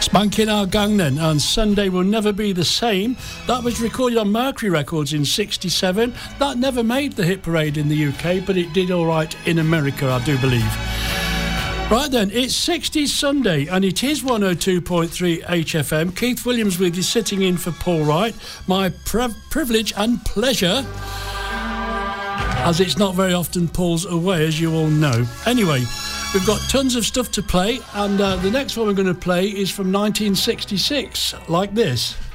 Spanking Our Gang then, and Sunday Will Never Be the Same. That was recorded on Mercury Records in 67. That never made the hit parade in the UK, but it did all right in America, I do believe. Right then, it's 60s Sunday, and it is 102.3 HFM. Keith Williams with you, sitting in for Paul Wright. My privilege and pleasure, as it's not very often Paul's away, as you all know. Anyway, we've got tons of stuff to play, and the next one we're going to play is from 1966, like this.